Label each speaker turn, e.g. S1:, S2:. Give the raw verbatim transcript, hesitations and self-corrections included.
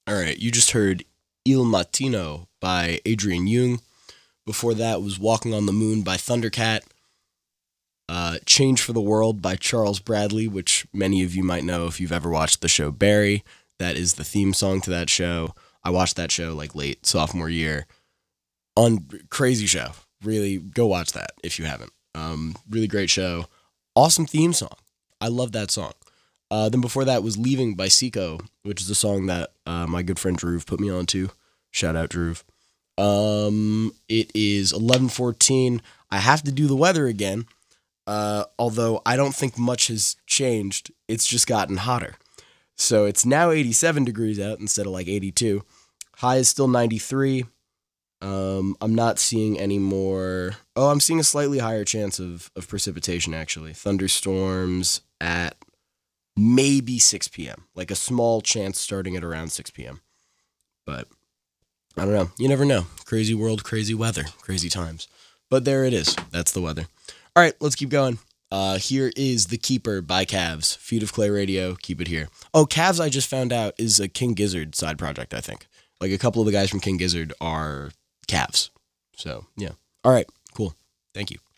S1: All right, you just heard Il Mattino by Adrian Young. Before that was Walking on the Moon by Thundercat. Uh, Change for the World by Charles Bradley, which many of you might know if you've ever watched the show Barry. That is the theme song to that show. I watched that show like late sophomore year. On crazy show. Really, go watch that if you haven't. Um, really great show. Awesome theme song. I love that song. Uh, then before that was Leaving by Seco, which is a song that uh, my good friend Drew put me on to. Shout out, Drew. Um, it is eleven fourteen. I have to do the weather again, uh, although I don't think much has changed. It's just gotten hotter. So it's now eighty-seven degrees out instead of like eighty-two. High is still ninety-three. Um, I'm not seeing any more. Oh, I'm seeing a slightly higher chance of, of precipitation, actually. Thunderstorms at maybe six p.m. Like a small chance starting at around six p.m. But I don't know. You never know. Crazy world, crazy weather, crazy times. But there it is. That's the weather. All right, let's keep going. Uh, here is The Keeper by Calves. Feet of Clay Radio. Keep it here. Oh, Calves, I just found out, is a King Gizzard side project, I think. Like a couple of the guys from King Gizzard are Calves. So, yeah. All right, cool. Thank you.